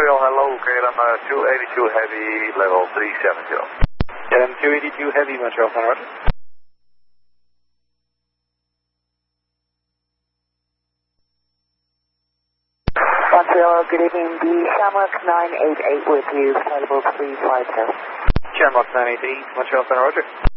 Montreal, hello, KLM 282 Heavy, level 370. KLM 282 Heavy, Montreal, Roger. Montreal, good evening, the Shamrock 988 with you, flightable 350. Shamrock 988, Montreal, Roger.